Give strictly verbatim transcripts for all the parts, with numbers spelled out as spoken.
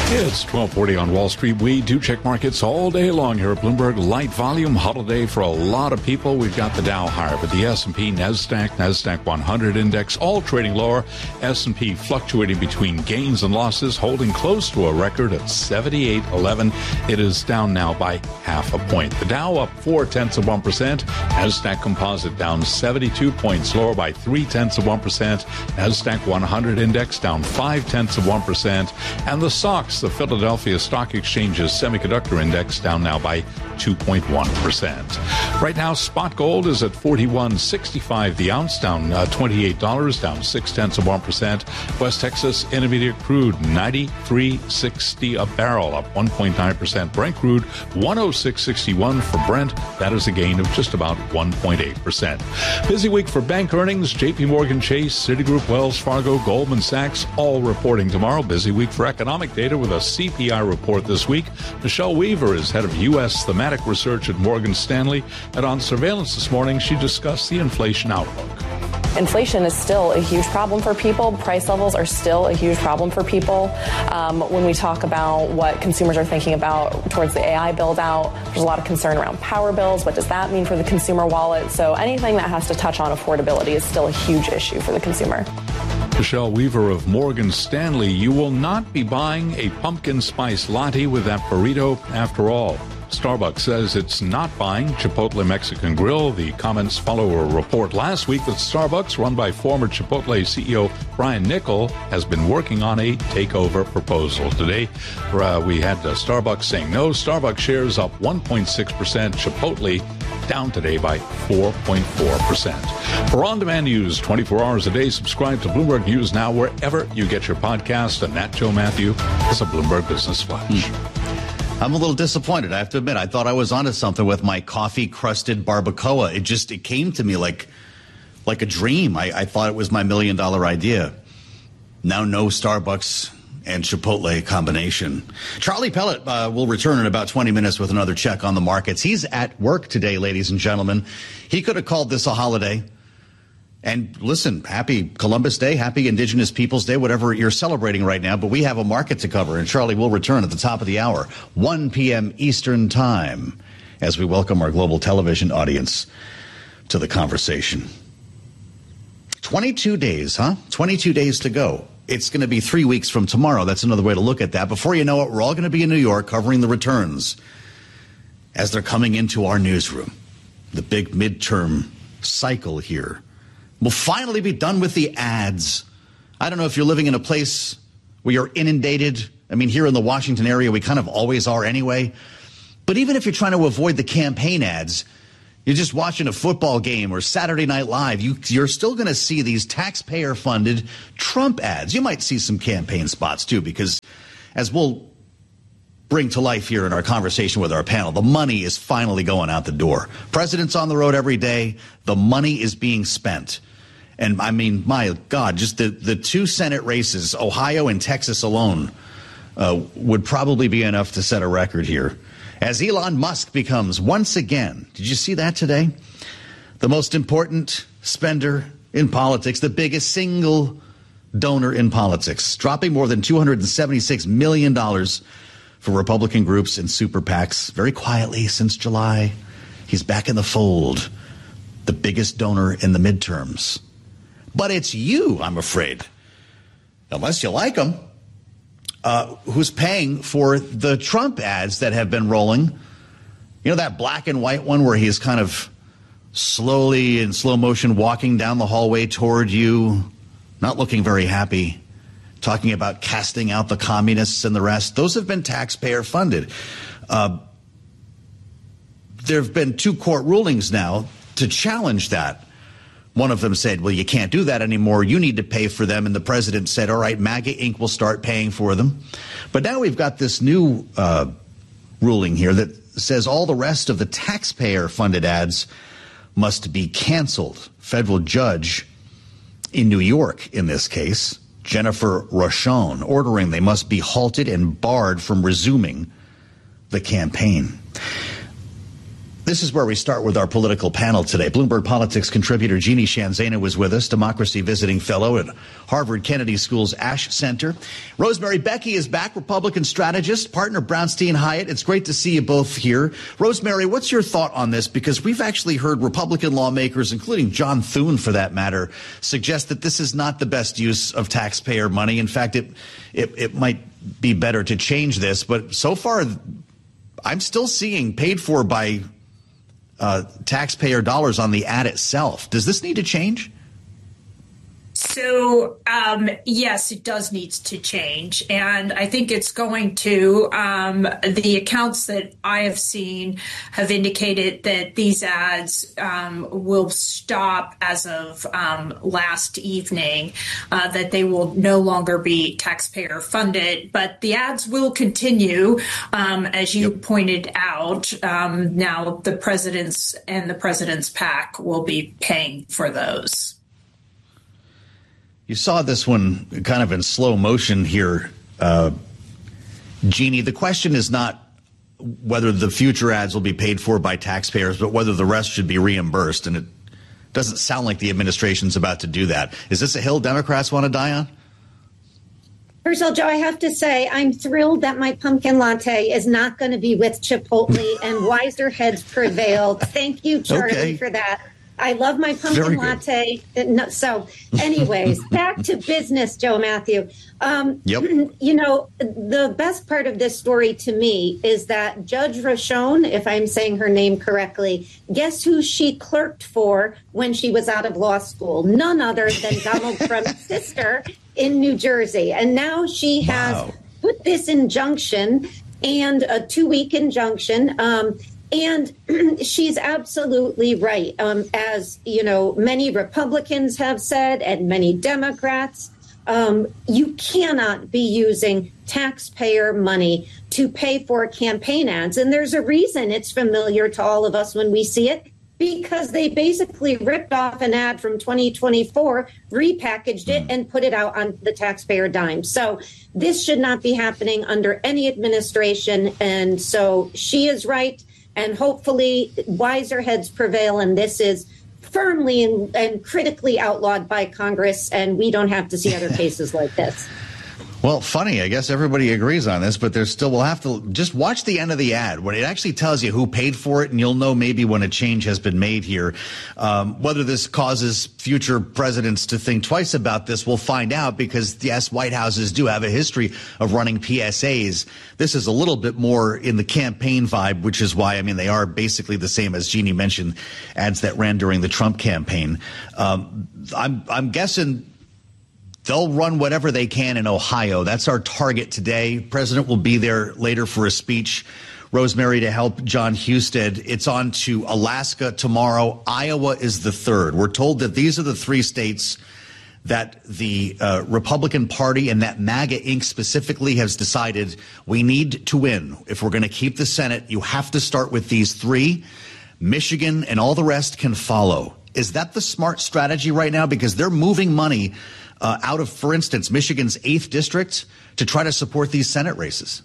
It's twelve forty on Wall Street. We do check markets all day long here at Bloomberg. Light volume, holiday for a lot of people. We've got the Dow higher, but the S and P, NASDAQ, NASDAQ one hundred index, all trading lower. S and P fluctuating between gains and losses, holding close to a record at seventy-eight eleven. It is down now by half a point. The Dow up four tenths of one percent. NASDAQ Composite down seventy-two points, lower by three tenths of one percent. NASDAQ one hundred index down five tenths of one percent. And the S O X, the Philadelphia Stock Exchange's semiconductor index, down now by two point one percent. Right now, spot gold is at forty-one sixty-five the ounce, down uh, twenty-eight dollars, down six tenths of one percent. West Texas Intermediate crude ninety-three sixty a barrel, up one point nine percent. Brent crude one oh six sixty-one for Brent. That is a gain of just about one point eight percent. Busy week for bank earnings. J P Morgan Chase, Citigroup, Wells Fargo, Goldman Sachs, all reporting tomorrow. Busy week for economic data with a C P I report this week. Michelle Weaver is head of U S thematic research at Morgan Stanley. And on surveillance this morning, she discussed the inflation outlook. Inflation is still a huge problem for people. Price levels are still a huge problem for people. Um, when we talk about what consumers are thinking about towards the A I build out, there's a lot of concern around power bills. What does that mean for the consumer wallet? So anything that has to touch on affordability is still a huge issue for the consumer. Michelle Weaver of Morgan Stanley. You will not be buying a pumpkin spice latte with that burrito after all. Starbucks says it's not buying Chipotle Mexican Grill. The comments follow a report last week that Starbucks, run by former Chipotle C E O Brian Niccol, has been working on a takeover proposal. Today, uh, we had uh, Starbucks saying no. Starbucks shares up one point six percent. Chipotle down today by four point four percent. For on-demand news twenty-four hours a day, subscribe to Bloomberg News Now wherever you get your podcast. And that, Joe Matthew, is a Bloomberg Business Flash. Hmm. I'm a little disappointed, I have to admit. I thought I was onto something with my coffee-crusted barbacoa. It just, it came to me like like a dream. I, I thought it was my million-dollar idea. Now no Starbucks and Chipotle combination. Charlie Pellet uh, will return in about twenty minutes with another check on the markets. He's at work today, ladies and gentlemen. He could have called this a holiday. And listen, happy Columbus Day, happy Indigenous Peoples Day, whatever you're celebrating right now. But we have a market to cover, and Charlie will return at the top of the hour, one p.m. Eastern Time, as we welcome our global television audience to the conversation. twenty-two days, huh? twenty-two days to go. It's going to be three weeks from tomorrow. That's another way to look at that. Before you know it, we're all going to be in New York covering the returns as they're coming into our newsroom. The big midterm cycle here. We'll finally be done with the ads. I don't know if you're living in a place where you're inundated. I mean, here in the Washington area, we kind of always are anyway. But even if you're trying to avoid the campaign ads, you're just watching a football game or Saturday Night Live, you, you're still going to see these taxpayer-funded Trump ads. You might see some campaign spots, too, because as we'll bring to life here in our conversation with our panel, the money is finally going out the door. President's on the road every day. The money is being spent. And, I mean, my God, just the, the two Senate races, Ohio and Texas alone, uh, would probably be enough to set a record here. As Elon Musk becomes, once again, did you see that today? The most important spender in politics, the biggest single donor in politics, dropping more than two hundred seventy-six million dollars for Republican groups and super PACs very quietly since July. He's back in the fold, the biggest donor in the midterms. But it's you, I'm afraid, unless you like him, uh, who's paying for the Trump ads that have been rolling. You know, that black and white one where he's kind of slowly in slow motion walking down the hallway toward you, not looking very happy, talking about casting out the communists and the rest. Those have been taxpayer funded. Uh, there have been two court rulings now to challenge that. One of them said, well, you can't do that anymore. You need to pay for them. And the president said, all right, MAGA Incorporated will start paying for them. But now we've got this new uh, ruling here that says all the rest of the taxpayer-funded ads must be canceled. Federal judge in New York, in this case, Jennifer Rochon, ordering they must be halted and barred from resuming the campaign. This is where we start with our political panel today. Bloomberg Politics contributor Jeannie Sheehan Zaino was with us, Democracy Visiting Fellow at Harvard Kennedy School's Ash Center. Rosemary Becky is back, Republican strategist, partner Brownstein Hyatt. It's great to see you both here. Rosemary, what's your thought on this? Because we've actually heard Republican lawmakers, including John Thune for that matter, suggest that this is not the best use of taxpayer money. In fact, it, it, it might be better to change this. But so far, I'm still seeing paid for by Uh, taxpayer dollars on the ad itself. Does this need to change? So, um, yes, it does need to change. And I think it's going to. Um, the accounts that I have seen have indicated that these ads um, will stop as of um, last evening, uh, that they will no longer be taxpayer funded. But the ads will continue, um, as you yep. pointed out. Um, now, the president's and the president's PAC will be paying for those. You saw this one kind of in slow motion here, uh, Jeannie. The question is not whether the future ads will be paid for by taxpayers, but whether the rest should be reimbursed. And it doesn't sound like the administration's about to do that. Is this a hill Democrats want to die on? First of all, Joe, I have to say I'm thrilled that my pumpkin latte is not going to be with Chipotle and wiser heads prevailed. Thank you, Charlie, okay. for that. I love my pumpkin latte. No, so anyways, back to business, Joe Matthew. Um, yep. You know, the best part of this story to me is that Judge Rochon, if I'm saying her name correctly, guess who she clerked for when she was out of law school? None other than Donald Trump's sister in New Jersey. And now she has wow. put this injunction, and a two-week injunction, um, and she's absolutely right. Um, as, you know, many Republicans have said and many Democrats, um, you cannot be using taxpayer money to pay for campaign ads. And there's a reason it's familiar to all of us when we see it, because they basically ripped off an ad from twenty twenty-four, repackaged it, and put it out on the taxpayer dime. So this should not be happening under any administration. And so she is right. And hopefully wiser heads prevail, and this is firmly and, and critically outlawed by Congress, and we don't have to see other cases like this. Well, funny, I guess everybody agrees on this, but there's still, we'll have to just watch the end of the ad when it actually tells you who paid for it, and you'll know maybe when a change has been made here. Um, whether this causes future presidents to think twice about this, we'll find out, because yes, White Houses do have a history of running P S As. This is a little bit more in the campaign vibe, which is why, I mean, they are basically the same as Jeannie mentioned, ads that ran during the Trump campaign. Um, I'm, I'm guessing they'll run whatever they can in Ohio. That's our target today. President will be there later for a speech, Rosemary, to help John Husted. It's on to Alaska tomorrow. Iowa is the third. We're told that these are the three states that the uh, Republican Party and that MAGA Incorporated specifically has decided we need to win. If we're going to keep the Senate, you have to start with these three. Michigan and all the rest can follow. Is that the smart strategy right now? Because they're moving money Uh, out of, for instance, Michigan's eighth district to try to support these Senate races?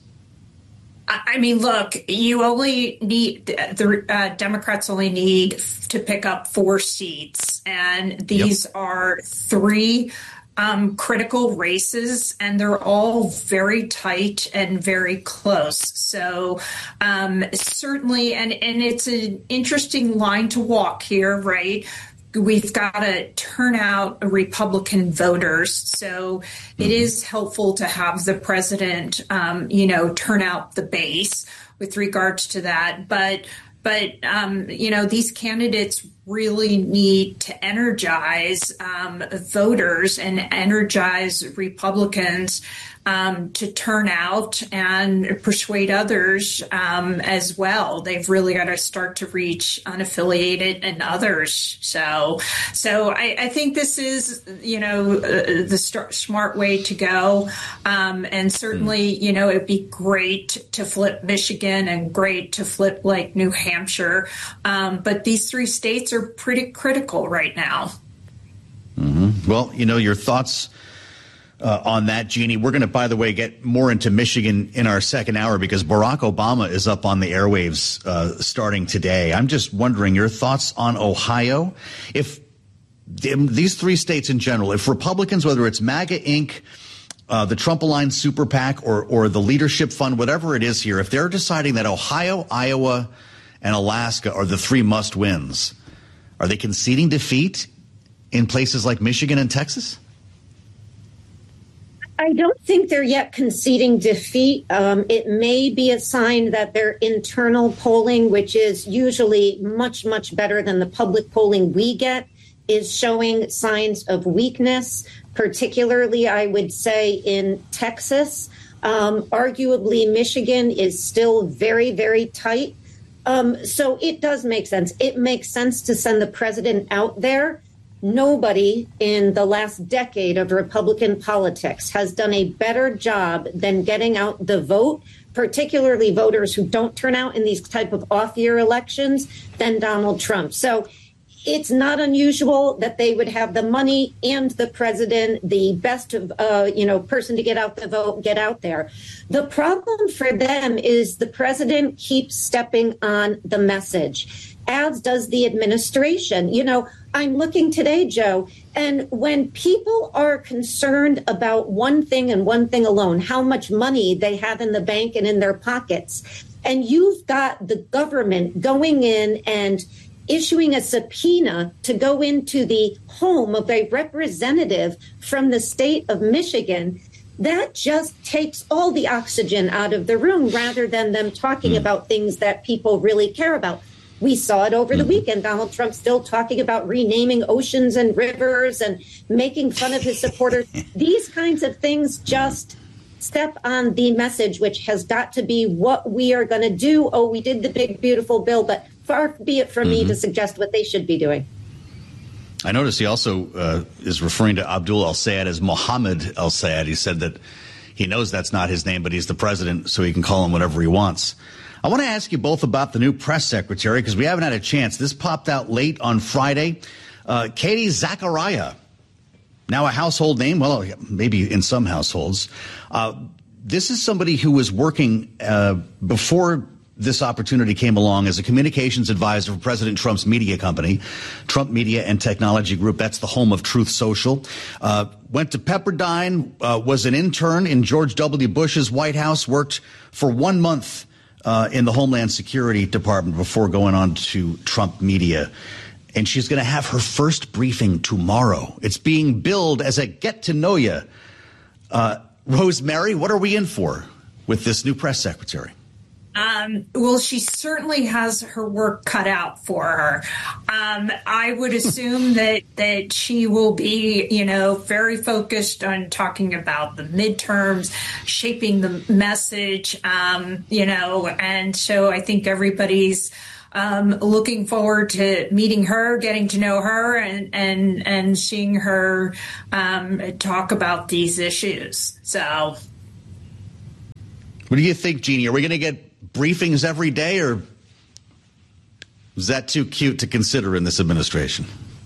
I mean, look, you only need, the uh, Democrats only need to pick up four seats. And these yep. are three um, critical races, and they're all very tight and very close. So um, certainly, and, and it's an interesting line to walk here, right? We've got to turn out Republican voters. So it is helpful to have the president, um, you know, turn out the base with regards to that. But, but um, you know, these candidates really need to energize um, voters and energize Republicans um, to turn out and persuade others um, as well. They've really got to start to reach unaffiliated and others. So, so I, I think this is, you know, uh, the st- smart way to go. Um, and certainly, you know, it'd be great to flip Michigan and great to flip like New Hampshire. Um, but these three states are pretty critical right now. Mm-hmm. Well, you know, your thoughts uh, on that, Jeannie. We're going to, by the way, get more into Michigan in our second hour because Barack Obama is up on the airwaves uh, starting today. I'm just wondering your thoughts on Ohio. If these three states in general, if Republicans, whether it's MAGA Incorporated, uh, the Trump-aligned super PAC, or, or the Leadership Fund, whatever it is here, if they're deciding that Ohio, Iowa, and Alaska are the three must-wins, are they conceding defeat in places like Michigan and Texas? I don't think they're yet conceding defeat. Um, it may be a sign that their internal polling, which is usually much, much better than the public polling we get, is showing signs of weakness, particularly, I would say, in Texas. Um, arguably, Michigan is still very, very tight. Um, so it does make sense. It makes sense to send the president out there. Nobody in the last decade of Republican politics has done a better job than getting out the vote, particularly voters who don't turn out in these type of off-year elections, than Donald Trump. So it's not unusual that they would have the money and the president, the best uh, you know, person to get out the vote, get out there. The problem for them is the president keeps stepping on the message, as does the administration. You know, I'm looking today, Joe, and when people are concerned about one thing and one thing alone, how much money they have in the bank and in their pockets, and you've got the government going in and issuing a subpoena to go into the home of a representative from the state of Michigan, that just takes all the oxygen out of the room rather than them talking mm. about things that people really care about. We saw it over mm. the weekend. Donald Trump still talking about renaming oceans and rivers and making fun of his supporters. These kinds of things just step on the message, which has got to be what we are going to do. Oh, we did the big, beautiful bill, but far be it from mm-hmm. me to suggest what they should be doing. I notice he also uh, is referring to Abdul al-Sayed as Mohammed al-Sayed. He said that he knows that's not his name, but he's the president, so he can call him whatever he wants. I want to ask you both about the new press secretary, because we haven't had a chance. This popped out late on Friday. Uh, Katie Zachariah, now a household name, well, maybe in some households. Uh, this is somebody who was working uh, before this opportunity came along as a communications advisor for President Trump's media company, Trump Media and Technology Group. That's the home of Truth Social. Uh, went to Pepperdine, uh, was an intern in George W. Bush's White House, worked for one month uh, in the Homeland Security Department before going on to Trump Media. And she's going to have her first briefing tomorrow. It's being billed as a get-to-know-you. Uh, Rosemary, what are we in for with this new press secretary? Um, well, she certainly has her work cut out for her. Um, I would assume that, that she will be, you know, very focused on talking about the midterms, shaping the message, um, you know, and so I think everybody's um, looking forward to meeting her, getting to know her, and and, and seeing her um, talk about these issues. So what do you think, Jeannie? Are we going to get briefings every day, or is that too cute to consider in this administration?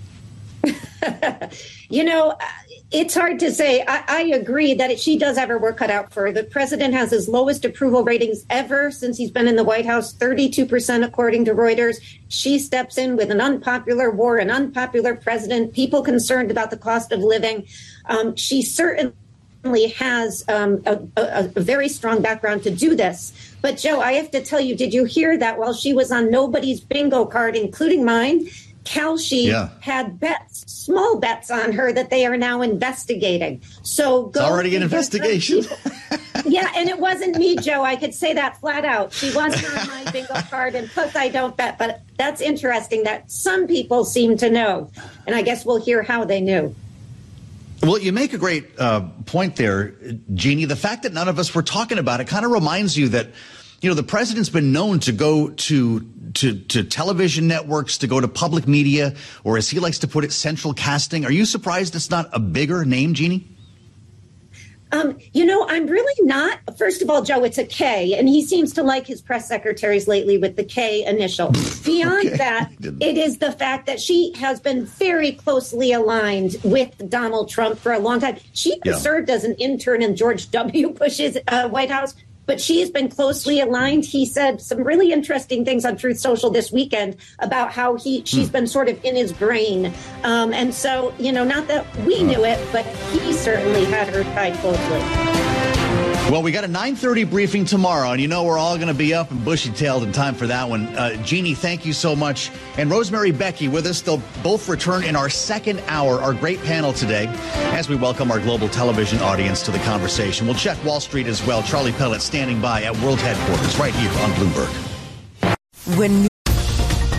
You know, it's hard to say. I, I agree that it, she does have her work cut out for her. The president has his lowest approval ratings ever since he's been in the White House, thirty-two percent according to Reuters. She steps in with an unpopular war, an unpopular president, people concerned about the cost of living. Um, she certainly has um, a, a, a very strong background to do this. But, Joe, I have to tell you, did you hear that while she was on nobody's bingo card, including mine, Kalshi yeah. had bets, small bets on her that they are now investigating. So go it's already an investigation. Yeah, and it wasn't me, Joe. I could say that flat out. She wasn't on my bingo card, and plus I don't bet. But that's interesting that some people seem to know. And I guess we'll hear how they knew. Well, you make a great uh, point there, Jeannie. The fact that none of us were talking about it kind of reminds you that, you know, the president's been known to go to to to television networks, to go to public media, or as he likes to put it, central casting. Are you surprised it's not a bigger name, Jeannie? Um, you know, I'm really not. First of all, Joe, it's a K, and he seems to like his press secretaries lately with the K initial. Beyond okay. that, it is the fact that she has been very closely aligned with Donald Trump for a long time. She yeah. served as an intern in George W. Bush's uh, White House, but she's been closely aligned. He said some really interesting things on Truth Social this weekend about how he she's hmm. been sort of in his brain. Um, and so, you know, not that we knew it, but he certainly had her tied closely. Well, we got a nine thirty briefing tomorrow, and you know we're all going to be up and bushy-tailed in time for that one. Uh, Jeannie, thank you so much. And Rosemary Becky with us. They'll both return in our second hour, our great panel today, as we welcome our global television audience to the conversation. We'll check Wall Street as well. Charlie Pellet standing by at World Headquarters right here on Bloomberg. When